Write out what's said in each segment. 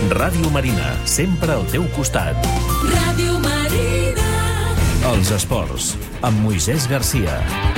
Ràdio Marina, sempre al teu costat. Ràdio Marina. Els esports, amb Moisès Garcia.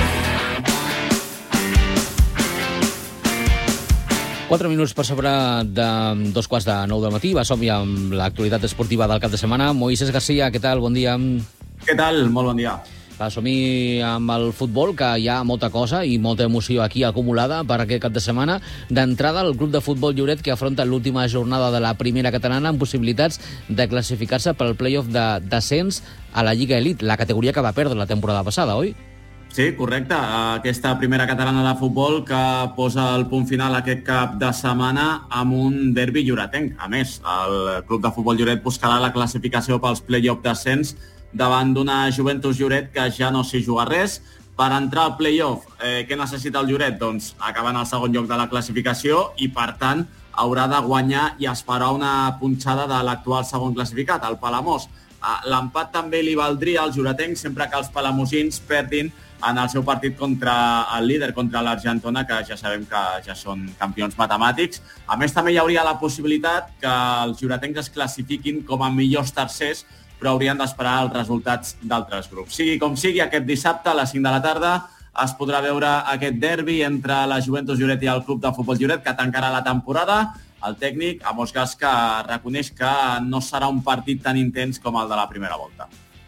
4 minuts per sobre de 8:45 del matí. Va, som-hi amb l'actualitat esportiva del cap de setmana. Moisés Garcia, què tal? Bon dia. Què tal? Molt bon dia. Va, som-hi amb el futbol, que hi ha molta cosa i molta emoció aquí acumulada per aquest cap de setmana. D'entrada, el club de futbol Lloret, que afronta l'última jornada de la primera catalana amb possibilitats de classificar-se per al play-off de descens a la Lliga Elite, la categoria que va perdre la temporada passada, oi? Sí, correcte. Aquesta primera catalana de futbol que posa el punt final aquest cap de setmana amb un derbi lloretenc. A més, el club de futbol Lloret buscarà la classificació pels play-off descens davant d'una Juventus Lloret que ja no s'hi juga res. Per entrar al play-off, què necessita el Lloret? Doncs acabar en el segon lloc de la classificació i, per tant, haurà de guanyar i esperar una punxada de l'actual segon classificat, el Palamós. L'empat també li valdria als lloretencs sempre que els palamosins perdin en el seu partit contra el líder, contra l'Argentona, que ja sabem que ja són campions matemàtics. A més, també hi hauria la possibilitat que els lloretencs es classifiquin com a millors tercers, però haurien d'esperar els resultats d'altres grups. Sigui com sigui, aquest dissabte a les 5 de la tarda es podrà veure aquest derbi entre la Juventus Lloret i el club de futbol Lloret, que tancarà la temporada. El tècnic, Amos Gasca, reconeix que no serà un partit tan intens com el de la primera volta.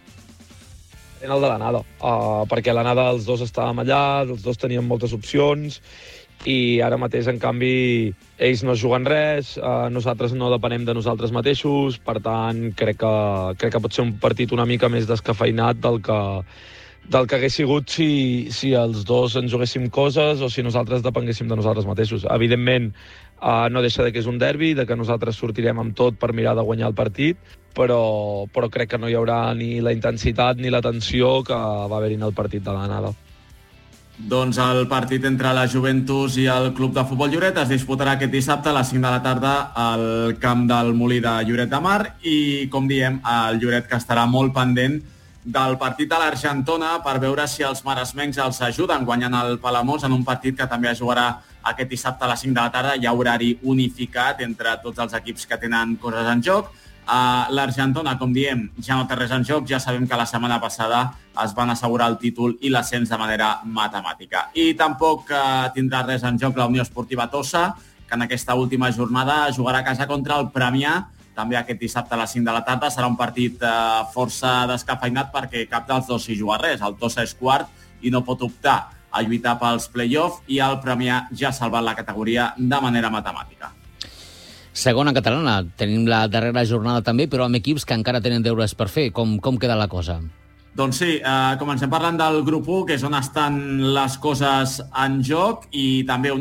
En el de l'anada, perquè a l'anada els dos estàvem allà, els dos tenien moltes opcions i ara mateix, en canvi, ells no juguen res, nosaltres no depenem de nosaltres mateixos, per tant, crec que pot ser un partit una mica més descafeinat del que hagués sigut si els dos ens juguéssim coses o si nosaltres depenguéssim de nosaltres mateixos. Evidentment, no deixa de que és un derbi, de que nosaltres sortirem amb tot per mirar de guanyar el partit, però crec que no hi haurà ni la intensitat ni la tensió que va haver-hi en el partit de l'anada. Doncs el partit entre la Juventus i el club de futbol Lloret es disputarà aquest dissabte a les 5 de la tarda al camp del Molí de Lloret de Mar i, com diem, el Lloret que estarà molt pendent del partit de l'Argentona per veure si els maresmencs els ajuden guanyant el Palamós en un partit que també es jugarà aquest dissabte a les 5 de la tarda. Hi ha horari unificat entre tots els equips que tenen coses en joc. L'Argentona, com diem, ja no té res en joc. Ja sabem que la setmana passada es van assegurar el títol i l'ascens de manera matemàtica. I tampoc tindrà res en joc la Unió Esportiva Tossa, que en aquesta última jornada jugarà a casa contra el Premià, també aquest dissabte a les 5 de la tarda. Serà un partit força descafeinat perquè cap dels dos s'hi juga res. El Tossa és quart i no pot optar a lluitar pels play-off i el Premià ja ha salvat la categoria de manera matemàtica. Segona catalana, tenim la darrera jornada també, però amb equips que encara tenen deures per fer. Com queda la cosa? Doncs sí, comencem parlant del grup 1, que és on estan les coses en joc, i també